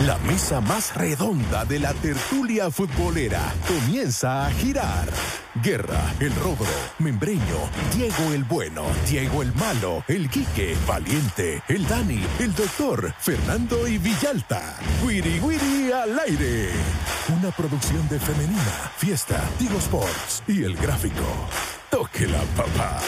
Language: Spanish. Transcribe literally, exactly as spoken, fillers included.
La mesa más redonda de la tertulia futbolera comienza a girar. Guerra, el Robro, Membreño, Diego el Bueno, Diego el Malo, el Quique, Valiente, el Dani, el Doctor, Fernando y Villalta. Wiri Wiri al aire. Una producción de Femenina, Fiesta, Tigo Sports y El Gráfico. Toque la papá.